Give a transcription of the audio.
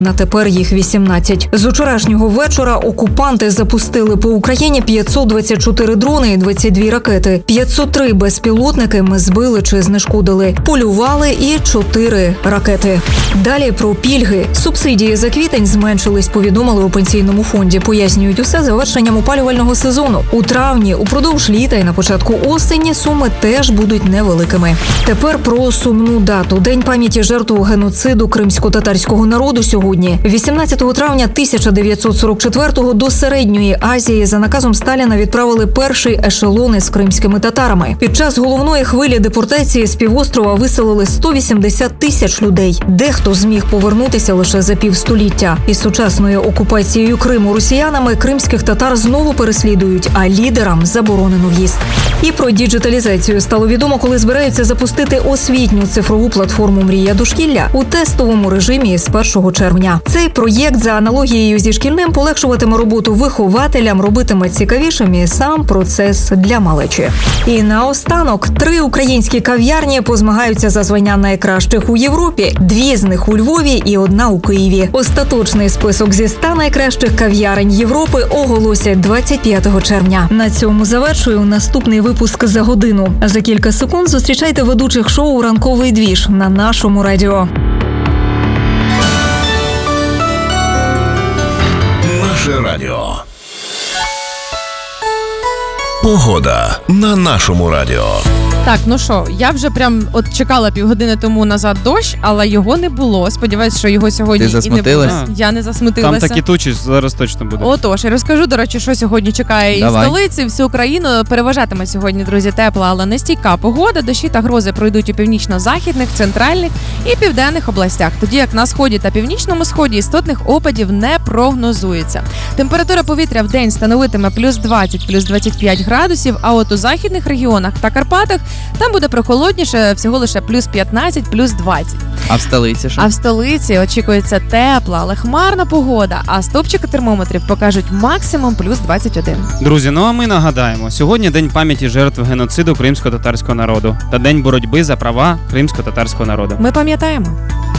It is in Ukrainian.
На тепер їх 18. З вчорашнього вечора окупанти запустили по Україні 524 дрони і 22 ракети. 503 безпілотники ми збили чи знешкодили. Полювали і 4 ракети. Далі про пільги. Субсидії за квітень зменшились, повідомили у Пенсійному фонді. Пояснюють усе завершенням опалювального сезону. У травні, упродовж літа і на початку осені суми теж будуть невеликими. Тепер про сумну дату. День пам'яті жертв геноциду кримсько-татарського народу сьогодні. 18 травня 1944-го до Середньої Азії за наказом Сталіна відправили перший ешелон із кримськими татарами. Під час головної хвилі депортації з півострова виселили 180 тисяч людей. Дехто зміг повернутися лише за півстоліття. Із сучасною окупацією Криму росіянами кримських татар знову переслідують, а лідерам заборонено в'їзд. І про діджиталізацію стало відомо, коли збираються запустити освітню цифрову платформу «Мрія дошкілля» у тестовому режимі з 1 червня. Цей проєкт за аналогією зі шкільним полегшуватиме роботу вихователям, робитиме цікавішим і сам процес для малечі. І наостанок 3 українські кав'ярні позмагаються за звання найкращих у Європі. 2 з них у Львові і 1 у Києві. Остаточний список зі 100 найкращих кав'ярень Європи оголосять 25 червня. На цьому завершую наступний випуск за годину. За кілька секунд зустрічайте ведучих шоу «Ранковий двіж» на нашому радіо. Наше радіо. Погода на нашому радіо. Так, ну що, я вже прям от чекала півгодини тому назад дощ, але його не було. Сподіваюсь, що його сьогодні Ти і не буде. засмутилась? Я не засмутилася. Там такі тучі зараз точно буде. Отож, я розкажу, до речі, що сьогодні чекає і столиці, і всю Україну. Переважатиме сьогодні, друзі, тепла, але нестійка погода. Дощі та грози пройдуть у північно-західних, центральних і південних областях. Тоді як на сході та північному сході істотних опадів не прогнозується. Температура повітря в день становитиме плюс 20, плюс 25 градусів, а от у західних регіонах та Карпатах там буде прохолодніше, всього лише плюс 15, плюс 20. А в столиці що? А в столиці очікується тепла, але хмарна погода, а стовпчики термометрів покажуть максимум плюс 21. Друзі, ну а ми нагадаємо, сьогодні День пам'яті жертв геноциду кримсько-татарського народу та День боротьби за права кримсько-татарського народу. Ми пам'ятаємо.